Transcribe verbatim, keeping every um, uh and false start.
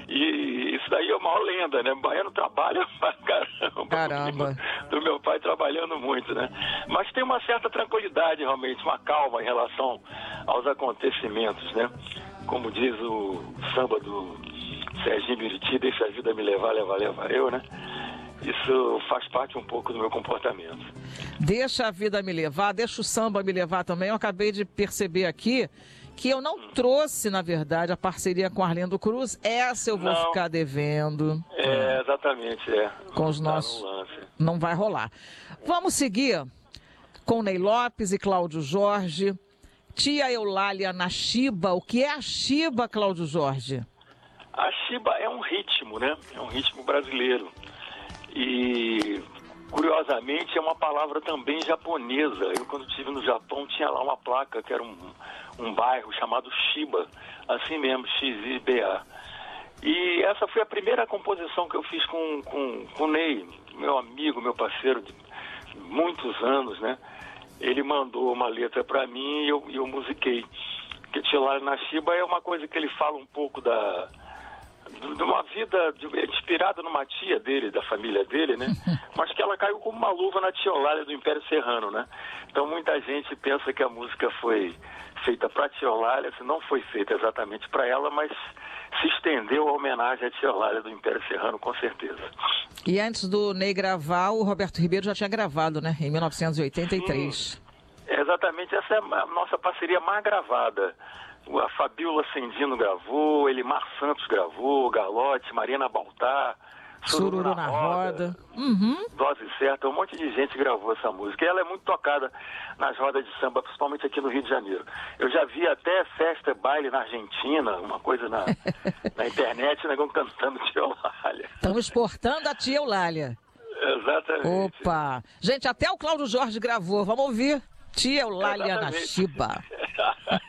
E isso daí é uma lenda, né? O baiano trabalha pra caramba. Caramba. Do meu pai trabalhando muito, né? Mas tem uma certa tranquilidade, realmente, uma calma em relação aos acontecimentos, né? Como diz o samba do Serginho Biriti, deixa a vida me levar, levar, levar eu, né? Isso faz parte um pouco do meu comportamento. Deixa a vida me levar, deixa o samba me levar também. Eu acabei de perceber aqui que eu não trouxe, na verdade, a parceria com Arlindo Cruz. Essa eu vou Não. ficar devendo. É, exatamente, é. Com os Tá nossos... no lance. Não vai rolar. Vamos seguir com Ney Lopes e Cláudio Jorge. Tia Eulália na Xiba. O que é a Xiba, Cláudio Jorge? A Xiba é um ritmo, né? É um ritmo brasileiro. E, curiosamente, é uma palavra também japonesa. Eu, quando estive no Japão, tinha lá uma placa que era um, um bairro chamado Shiba, assim mesmo, X I B A. E essa foi a primeira composição que eu fiz com, com, com o Ney, meu amigo, meu parceiro de muitos anos, né? Ele mandou uma letra para mim e eu, eu musiquei. Que Tia Eulália na Xiba é uma coisa que ele fala um pouco da... de uma vida de, inspirada numa tia dele, da família dele, né? Mas que ela caiu como uma luva na Tia Eulália do Império Serrano, né? Então muita gente pensa que a música foi feita para a Tia Eulália, se não foi feita exatamente para ela, mas se estendeu a homenagem à Tia Eulália do Império Serrano, com certeza. E antes do Ney gravar, o Roberto Ribeiro já tinha gravado, né? Em mil novecentos e oitenta e três. Sim, exatamente, essa é a nossa parceria mais gravada. A Fabiola Sendino gravou, Elimar Santos gravou, Galote, Marina Baltar, Sururu, Sururu na Roda. Uhum. Dose Certa, um monte de gente gravou essa música. E ela é muito tocada nas rodas de samba, principalmente aqui no Rio de Janeiro. Eu já vi até festa, baile na Argentina, uma coisa na, na internet, né, cantando Tia Eulália. Estamos exportando a Tia Eulália. Exatamente. Opa! Gente, até o Cláudio Jorge gravou. Vamos ouvir Tia Eulália na Xiba.